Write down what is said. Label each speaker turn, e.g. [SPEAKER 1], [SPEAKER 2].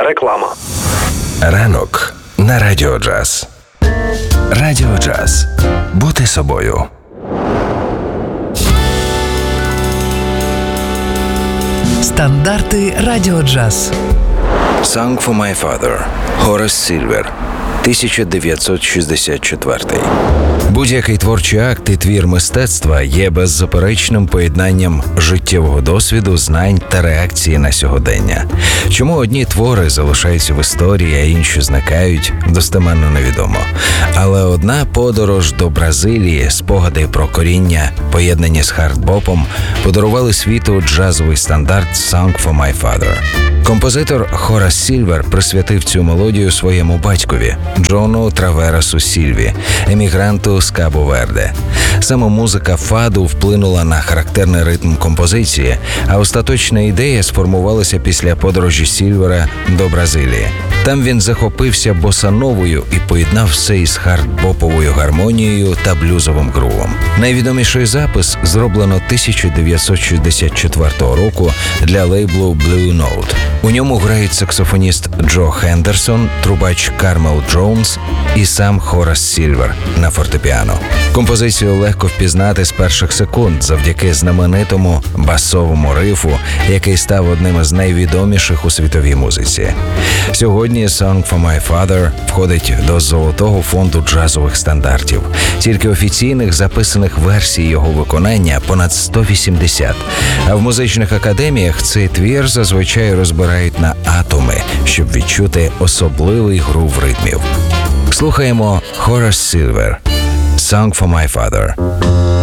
[SPEAKER 1] Реклама.
[SPEAKER 2] Ранок на Радіо Джаз. Радіо Джаз. Бути собою.
[SPEAKER 3] Стандарти Радіо Джаз.
[SPEAKER 2] Song for My Father. Хорас Сільвер. 1964. Будь-який творчий акт і твір мистецтва є беззаперечним поєднанням життєвого досвіду, знань та реакції на сьогодення. Чому одні твори залишаються в історії, а інші зникають, достеменно невідомо. Але одна подорож до Бразилії, спогади про коріння, поєднані з хардбопом, подарували світу джазовий стандарт «Song for My Father». Композитор Хорас Сільвер присвятив цю мелодію своєму батькові Джону Траверасу Сільві, емігранту з Кабо-Верде. Саме музика фаду вплинула на характерний ритм композиції, а остаточна ідея сформувалася після подорожі Сільвера до Бразилії. Там він захопився босановою і поєднав все із хардбоповою гармонією та блюзовим грувом. Найвідоміший запис зроблено 1964 року для лейблу Blue Note. У ньому грають саксофоніст Джо Хендерсон, трубач Кармел Джонс і сам Хорас Сільвер на фортепіано. Композицію легко впізнати з перших секунд завдяки знаменитому басовому рифу, який став одним із найвідоміших у світовій музиці. Сьогодні «Song for My Father» входить до золотого фонду джазових стандартів. Тільки офіційних записаних версій його виконання понад 180. А в музичних академіях цей твір зазвичай розбирають на атоми, щоб відчути особливий грув ритмів. Слухаємо Хорас Сільвер «Song for My Father».